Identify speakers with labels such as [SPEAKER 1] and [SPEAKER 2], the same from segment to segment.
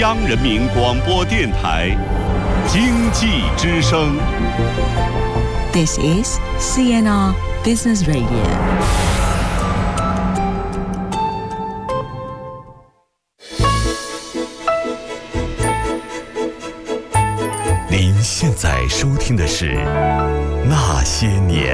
[SPEAKER 1] 央人民广播电台经济之声。
[SPEAKER 2] This is CNR Business Radio。
[SPEAKER 1] 您现在收听的是《那些年》。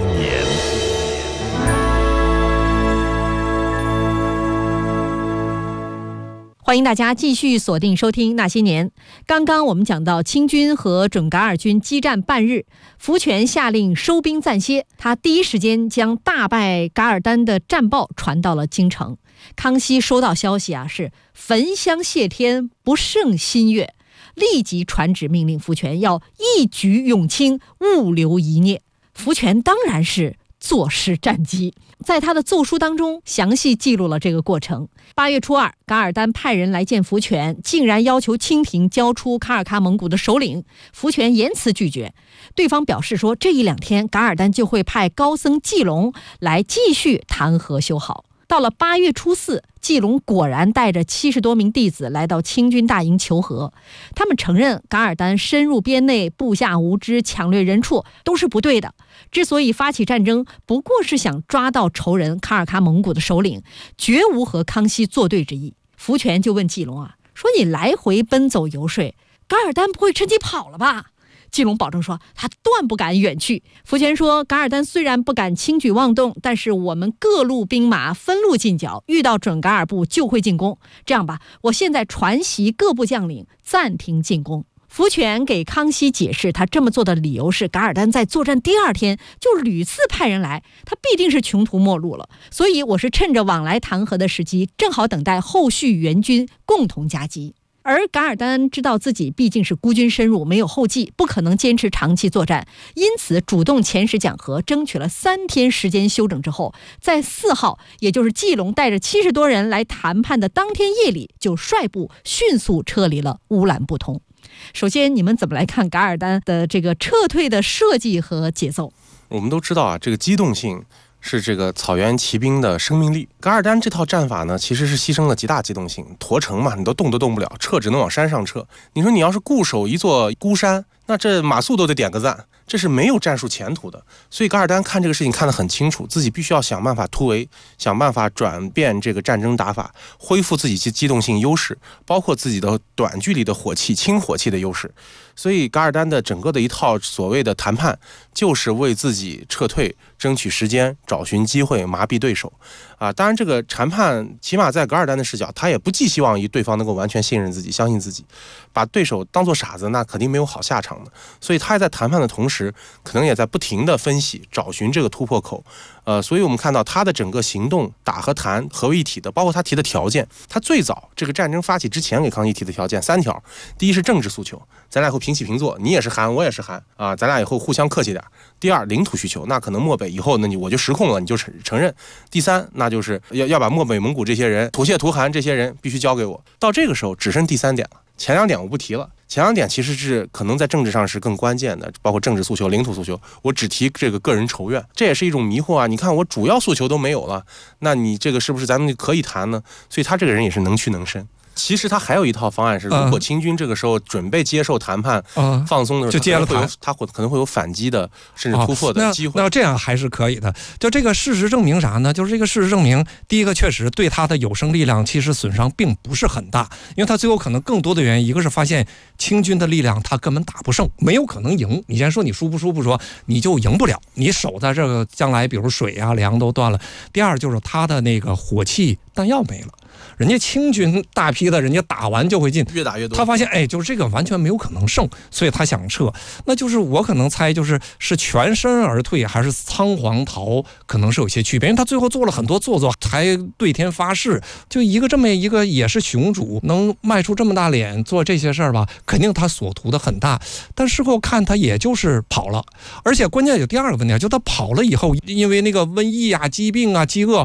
[SPEAKER 3] 欢迎大家继续锁定收听《那些年》。刚刚我们讲到清军和准噶尔军激战半日，福全下令收兵暂歇，他第一时间将大败噶尔丹的战报传到了京城。康熙收到消息是焚香谢天，不胜心悦，立即传旨命令福全要一举永清，勿留一念。福全当然是坐视战机，在他的奏书当中详细记录了这个过程。8月初2，噶尔丹派人来见福全，竟然要求清廷交出喀尔喀蒙古的首领，福全严词拒绝。对方表示说，这1、2天噶尔丹就会派高僧季龙来继续谈和修好。到了8月初4，季龙果然带着70多名弟子来到清军大营求和。他们承认噶尔丹深入边内，部下无知，抢掠人畜，都是不对的。之所以发起战争，不过是想抓到仇人喀尔喀蒙古的首领，绝无和康熙作对之意。福全就问季龙说你来回奔走游说，噶尔丹不会趁机跑了吧？季龙保证说他断不敢远去。福全说，噶尔丹虽然不敢轻举妄动，但是我们各路兵马分路进剿，遇到准噶尔部就会进攻。这样吧，我现在传习各部将领暂停进攻。福全给康熙解释，他这么做的理由是噶尔丹在作战第2天就屡次派人来，他必定是穷途末路了，所以我是趁着往来谈和的时机，正好等待后续援军共同夹击。而噶尔丹知道自己毕竟是孤军深入，没有后继，不可能坚持长期作战，因此主动遣使讲和，争取了3天时间休整之后，在4号，也就是季龙带着70多人来谈判的当天夜里，就率部迅速撤离了乌兰布通。首先，你们怎么来看噶尔丹的这个撤退的设计和节奏？
[SPEAKER 4] 我们都知道这个机动性是这个草原骑兵的生命力。噶尔丹这套战法呢，其实是牺牲了极大机动性。驼城嘛，你都动都动不了，撤只能往山上撤。你说你要是固守一座孤山，那这马谡都得点个赞，这是没有战术前途的。所以噶尔丹看这个事情看得很清楚，自己必须要想办法突围，想办法转变这个战争打法，恢复自己机动性优势，包括自己的短距离的火器、轻火器的优势。所以噶尔丹的整个的一套所谓的谈判，就是为自己撤退争取时间，找寻机会，麻痹对手。当然这个谈判起码在噶尔丹的视角，他也不寄希望于对方能够完全信任自己，相信自己，把对手当作傻子，那肯定没有好下场的。所以他在谈判的同时，可能也在不停的分析，找寻这个突破口。所以我们看到他的整个行动打和谈合为一体的，包括他提的条件。他最早这个战争发起之前给康熙提的条件3条，第一是政治诉求，咱俩以后平起平坐，你也是汗我也是汗咱俩以后互相客气点。第2，领土需求，那可能漠北以后呢我就失控了，你就承认。第3，那就是要把漠北蒙古这些人、吐谢图汗这些人必须交给我。到这个时候只剩第3点了，前2点我不提了。前2点其实是可能在政治上是更关键的，包括政治诉求、领土诉求，我只提这个个人仇怨，这也是一种迷惑你看我主要诉求都没有了，那你这个是不是咱们可以谈呢？所以他这个人也是能屈能伸。其实他还有一套方案是，如果清军这个时候准备接受谈判放松的时候，
[SPEAKER 5] 就接了谈，
[SPEAKER 4] 他可能会有反击的甚至突破的机会。
[SPEAKER 5] 那这样还是可以的。就这个事实证明啥呢？就是这个事实证明，第一个确实对他的有生力量其实损伤并不是很大，因为他最后可能更多的原因，一个是发现清军的力量他根本打不胜，没有可能赢。你先说你输不输不说，你就赢不了，你守在这个将来比如水粮都断了。第二就是他的那个火器弹药没了。人家清军大批的人家打完就会进，
[SPEAKER 4] 越打越多。
[SPEAKER 5] 他发现就是这个完全没有可能胜，所以他想撤。那就是我可能猜是全身而退还是仓皇逃，可能是有些区别。因为他最后做了很多做作，还对天发誓，就这么一个也是雄主，能迈出这么大脸做这些事儿吧，肯定他所图的很大。但事后看他也就是跑了，而且关键有第2个问题，就他跑了以后，因为那个瘟疫疾病饥饿。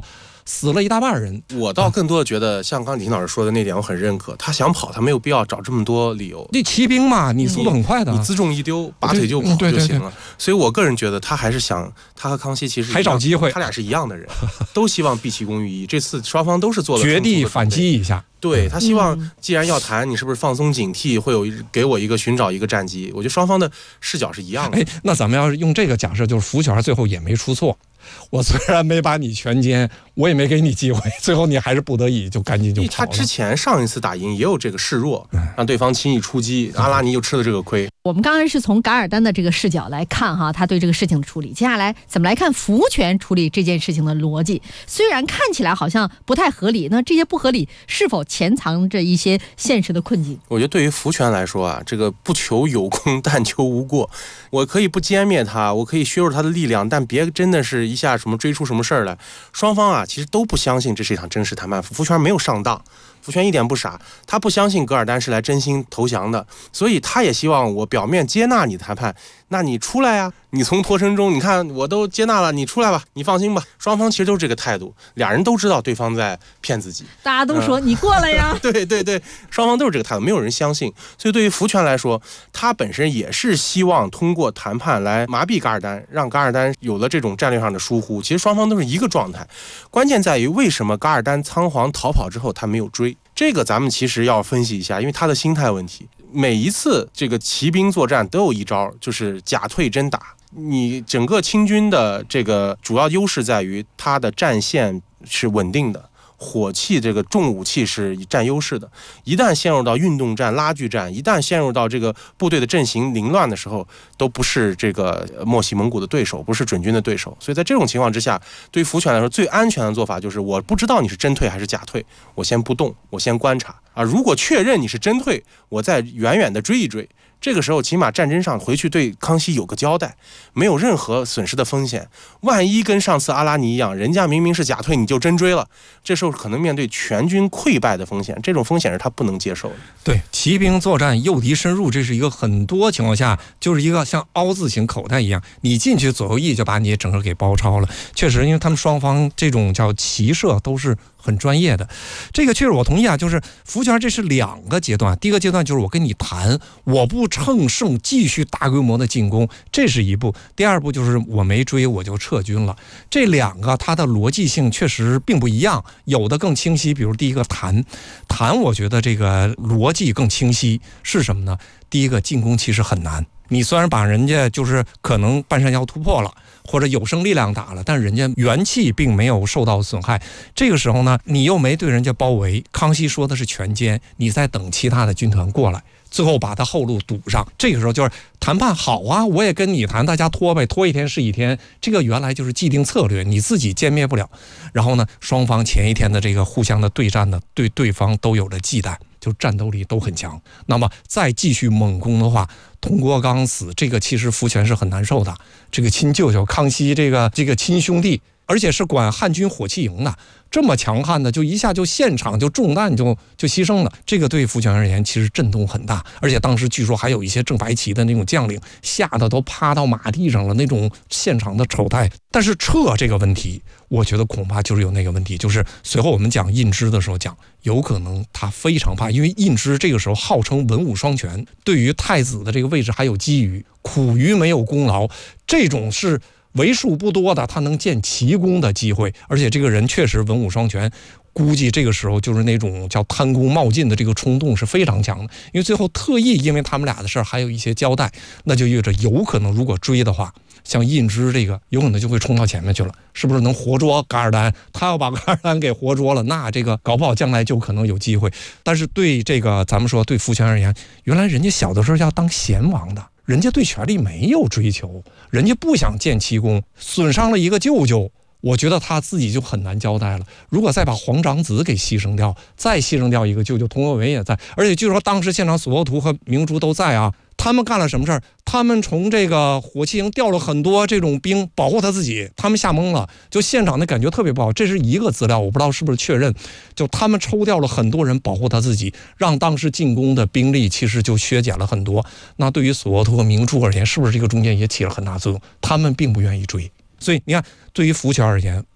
[SPEAKER 5] 死了一大半人。
[SPEAKER 4] 我倒更多的觉得，像刚李老师说的那点，我很认可。他想跑，他没有必要找这么多理由。
[SPEAKER 5] 那骑兵嘛，你速度很快的，
[SPEAKER 4] 你辎重一丢，拔腿就跑就行了。所以我个人觉得，他还是想，他和康熙其实
[SPEAKER 5] 还找机会，
[SPEAKER 4] 他俩是一样的人，都希望毕其功于一。这次双方都是做了
[SPEAKER 5] 绝地反击一下。
[SPEAKER 4] 对，他希望既然要谈，你是不是放松警惕，会有给我一个寻找一个战机？我觉得双方的视角是一样的。
[SPEAKER 5] 那咱们要是用这个假设，就是福全最后也没出错。我虽然没把你全歼，我也没给你机会，最后你还是不得已就赶紧就跑了。
[SPEAKER 4] 他之前上一次打赢也有这个示弱，让对方轻易出击，阿拉尼就吃了这个亏。
[SPEAKER 3] 我们刚刚是从噶尔丹的这个视角来看哈，他对这个事情的处理。接下来怎么来看福全处理这件事情的逻辑？虽然看起来好像不太合理，那这些不合理是否潜藏着一些现实的困境？
[SPEAKER 4] 我觉得对于福全来说啊，这个不求有功，但求无过。我可以不歼灭他，我可以削弱他的力量，但别真的是一下什么追出什么事儿来。双方啊，其实都不相信这是一场真实谈判。福全没有上当。福全一点不傻，他不相信噶尔丹是来真心投降的，所以他也希望我表面接纳你谈判，那你出来呀，你从脱身中，你看我都接纳了，你出来吧，你放心吧。双方其实都是这个态度，俩人都知道对方在骗自己，
[SPEAKER 3] 大家都说你过来呀。
[SPEAKER 4] 对对对，双方都是这个态度，没有人相信。所以对于福全来说，他本身也是希望通过谈判来麻痹噶尔丹，让噶尔丹有了这种战略上的疏忽。其实双方都是一个状态，关键在于为什么噶尔丹仓皇逃跑之后他没有追。这个咱们其实要分析一下，因为他的心态问题。每一次这个骑兵作战都有一招，就是假退真打。你整个清军的这个主要优势在于他的战线是稳定的，火器这个重武器是占优势的。一旦陷入到运动战、拉锯战，一旦陷入到这个部队的阵型凌乱的时候，都不是这个漠西蒙古的对手，不是准军的对手。所以在这种情况之下，对于福全来说，最安全的做法就是我不知道你是真退还是假退，我先不动，我先观察啊。如果确认你是真退，我再远远的追一追。这个时候起码战争上回去对康熙有个交代，没有任何损失的风险。万一跟上次阿拉尼一样，人家明明是假退你就真追了，这时候可能面对全军溃败的风险，这种风险是他不能接受的。
[SPEAKER 5] 对，骑兵作战诱敌深入，这是一个很多情况下就是一个像凹字形口袋一样，你进去左右翼就把你整个给包抄了。确实因为他们双方这种叫骑射都是很专业的，这个确实我同意啊。就是福全这是两个阶段，第一个阶段就是我跟你谈，我不乘胜继续大规模的进攻，这是一步；第二步就是我没追我就撤军了。这两个它的逻辑性确实并不一样，有的更清晰。比如第一个谈，我觉得这个逻辑更清晰是什么呢？第一个进攻其实很难，你虽然把人家就是可能半山腰突破了，或者有生力量打了，但人家元气并没有受到损害。这个时候呢，你又没对人家包围，康熙说的是全歼，你在等其他的军团过来，最后把他后路堵上。这个时候就是谈判好啊，我也跟你谈，大家拖呗，拖一天是一天。这个原来就是既定策略，你自己歼灭不了。然后呢，双方前一天的这个互相的对战呢，对对方都有着忌惮，就战斗力都很强。那么再继续猛攻的话，佟国刚死，这个其实福全是很难受的。这个亲舅舅康熙这个亲兄弟，而且是管汉军火器营的，这么强悍的，就一下就现场就中弹就牺牲了。这个对福全而言其实震动很大，而且当时据说还有一些正白旗的那种将领吓得都趴到马地上了，那种现场的丑态。但是撤这个问题，我觉得恐怕就是有那个问题，就是随后我们讲胤支的时候讲，有可能他非常怕，因为胤支这个时候号称文武双全，对于太子的这个位置还有觊觎，苦于没有功劳，这种是为数不多的他能建奇功的机会。而且这个人确实文武双全，估计这个时候就是那种叫贪功冒进的这个冲动是非常强的。因为最后特意因为他们俩的事儿还有一些交代，那就意味着有可能如果追的话，像胤支这个有可能就会冲到前面去了，是不是能活捉噶尔丹？他要把噶尔丹给活捉了，那这个搞不好将来就可能有机会。但是对这个咱们说对福全而言，原来人家小的时候要当贤王的，人家对权力没有追求，人家不想建奇功，损伤了一个舅舅，我觉得他自己就很难交代了。如果再把皇长子给牺牲掉，再牺牲掉一个舅舅，佟国维也在，而且据说当时现场索额图和明珠都在啊。他们干了什么事儿？他们从这个火器营调了很多这种兵保护他自己，他们吓懵了，就现场的感觉特别不好。这是一个资料，我不知道是不是确认，就他们抽调了很多人保护他自己，让当时进攻的兵力其实就削减了很多。那对于索额图和明珠而言，是不是这个中间也起了很大作用？他们并不愿意追。所以你看，对于福全而言，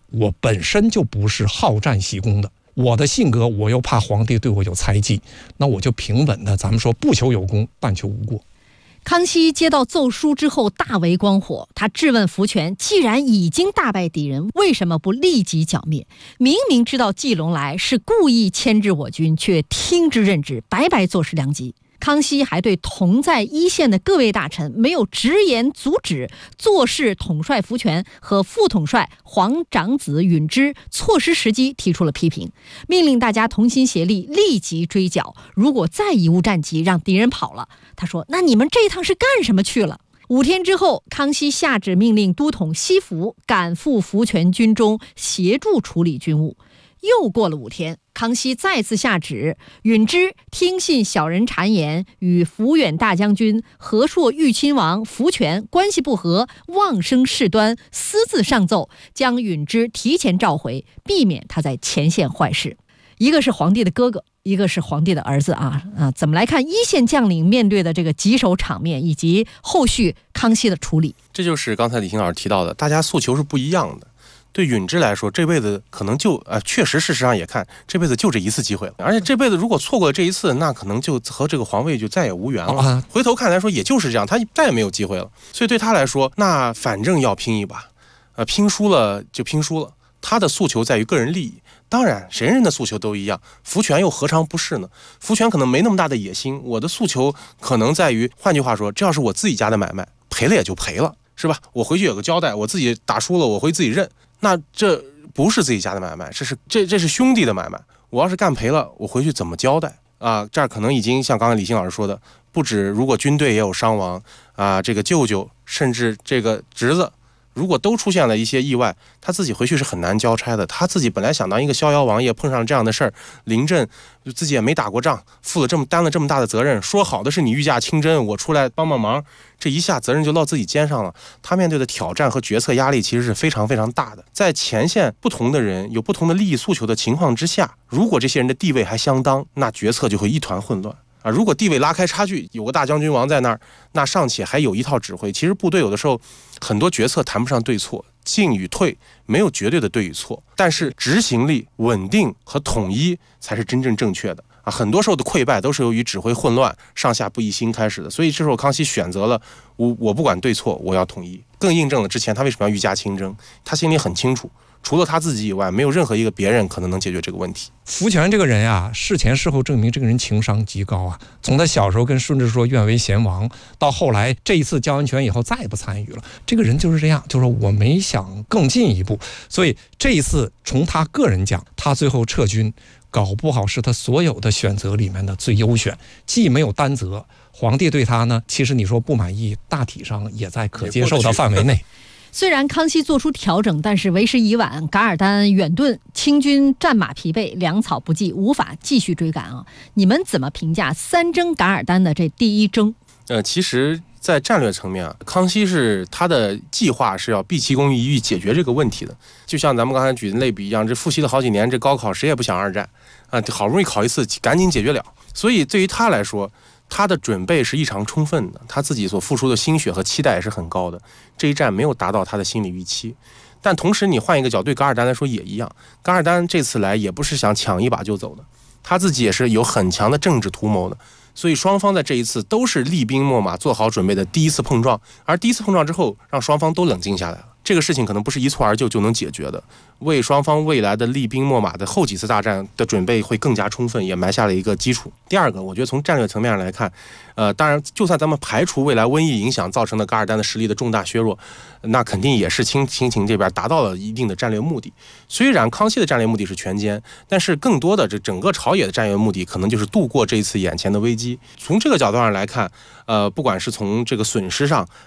[SPEAKER 5] 我本身就不是好战喜功的，我的性格我又怕皇帝对我有猜忌，那我就平稳的，咱们说不求有功，但求无过。
[SPEAKER 3] 康熙接到奏书之后大为光火，他质问福全，既然已经大败敌人，为什么不立即剿灭？明明知道季龙来是故意牵制我军，却听之任之，白白坐视良机。康熙还对同在一线的各位大臣没有直言阻止做事统帅福全和副统帅皇长子允之错失时机提出了批评，命令大家同心协力，立即追剿。如果再贻误战机，让敌人跑了，他说，那你们这一趟是干什么去了？5天之后，康熙下旨命令都统西福赶赴福全军中协助处理军务。又过了5天，康熙再次下旨，允之听信小人谗言，与抚远大将军和硕豫亲王福全关系不和，妄生事端，私自上奏，将允之提前召回，避免他在前线坏事。一个是皇帝的哥哥，一个是皇帝的儿子怎么来看一线将领面对的这个棘手场面，以及后续康熙的处理？
[SPEAKER 4] 这就是刚才李欣老师提到的，大家诉求是不一样的。对允之来说，这辈子可能就确实事实上也看这辈子就这一次机会了，而且这辈子如果错过了这一次，那可能就和这个皇位就再也无缘了。回头看来说，也就是这样，他再也没有机会了。所以对他来说，那反正要拼一把，拼输了就拼输了。他的诉求在于个人利益，当然人人的诉求都一样，福全又何尝不是呢？福全可能没那么大的野心，我的诉求可能在于，换句话说，这要是我自己家的买卖，赔了也就赔了，是吧？我回去有个交代，我自己打输了，我会自己认。那这不是自己家的买卖，这是兄弟的买卖。我要是干赔了，我回去怎么交代啊？这儿可能已经像刚才李欣老师说的，不止如果军队也有伤亡啊，这个舅舅甚至这个侄子，如果都出现了一些意外，他自己回去是很难交差的。他自己本来想当一个逍遥王爷，碰上这样的事儿，临阵自己也没打过仗，担了这么大的责任，说好的是你御驾亲征，我出来帮忙，这一下责任就落自己肩上了。他面对的挑战和决策压力其实是非常非常大的。在前线不同的人有不同的利益诉求的情况之下，如果这些人的地位还相当，那决策就会一团混乱啊！如果地位拉开差距，有个大将军王在那儿，那尚且还有一套指挥。其实部队有的时候很多决策谈不上对错，进与退没有绝对的对与错，但是执行力、稳定和统一才是真正正确的啊！很多时候的溃败都是由于指挥混乱、上下不一心开始的。所以这时候康熙选择了我不管对错，我要统一，更印证了之前他为什么要御驾亲征。他心里很清楚，除了他自己以外，没有任何一个别人可能能解决这个问题。
[SPEAKER 5] 福全这个人啊，事前事后证明这个人情商极高啊。从他小时候跟顺治说愿为贤王，到后来这一次交完权以后再也不参与了，这个人就是这样，就是说我没想更进一步。所以这一次从他个人讲，他最后撤军，搞不好是他所有的选择里面的最优选，既没有担责，皇帝对他呢，其实你说不满意，大体上也在可接受的范围内。
[SPEAKER 3] 虽然康熙做出调整，但是为时已晚，噶尔丹远遁，清军战马疲惫，粮草不济，无法继续追赶啊！你们怎么评价3征噶尔丹的这第1征？
[SPEAKER 4] 其实在战略层面啊，康熙是他的计划是要毕其功于一役，解决这个问题的。就像咱们刚才举的类比一样，这复习了好几年，这高考谁也不想2战啊，好不容易考一次，赶紧解决了。所以对于他来说，他的准备是异常充分的，他自己所付出的心血和期待也是很高的。这一战没有达到他的心理预期，但同时你换一个角度，对噶尔丹来说也一样。噶尔丹这次来也不是想抢一把就走的，他自己也是有很强的政治图谋的。所以双方在这一次都是厉兵秣马，做好准备的第一次碰撞。而第一次碰撞之后，让双方都冷静下来了。这个事情可能不是一蹴而就就能解决的，为双方未来的厉兵秣马的后几次大战的准备会更加充分，也埋下了一个基础。第二个，我觉得从战略层面上来看，当然就算咱们排除未来瘟疫影响造成的噶尔丹的实力的重大削弱，那肯定也是清廷这边达到了一定的战略目的。虽然康熙的战略目的是全歼，但是更多的这整个朝野的战略目的可能就是度过这一次眼前的危机。从这个角度上来看，不管是从这个损失上，